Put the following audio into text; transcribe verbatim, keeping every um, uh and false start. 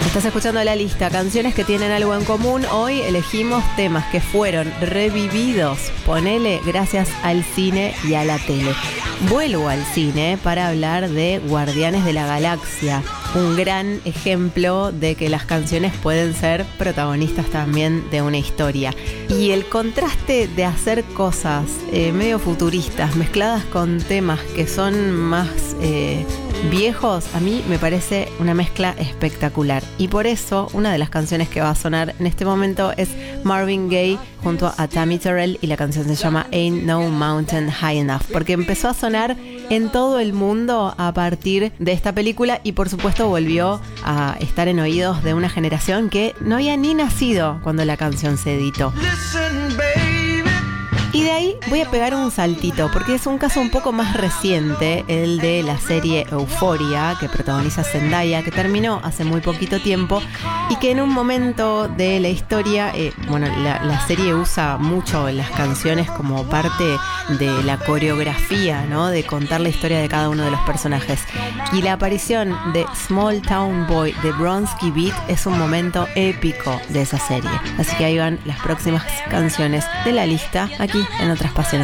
Estás escuchando La Lista, canciones que tienen algo en común. Hoy elegimos temas que fueron revividos, ponele, gracias al cine y a la tele. Vuelvo al cine para hablar de Guardianes de la Galaxia, un gran ejemplo de que las canciones pueden ser protagonistas también de una historia. Y el contraste de hacer cosas eh, medio futuristas mezcladas con temas que son más eh, viejos, a mí me parece una mezcla espectacular. Y por eso una de las canciones que va a sonar en este momento es Marvin Gaye junto a Tammy Terrell, y la canción se llama Ain't No Mountain High Enough, porque empezó a sonar en todo el mundo a partir de esta película y por supuesto volvió a estar en oídos de una generación que no había ni nacido cuando la canción se editó. Y de ahí voy a pegar un saltito, porque es un caso un poco más reciente, el de la serie Euphoria, que protagoniza Zendaya, que terminó hace muy poquito tiempo, y que en un momento de la historia, eh, bueno, la, la serie usa mucho las canciones como parte de la coreografía, ¿no? De contar la historia de cada uno de los personajes. Y la aparición de Small Town Boy de Bronski Beat es un momento épico de esa serie. Así que ahí van las próximas canciones de la lista, aquí en Otras Pasiones.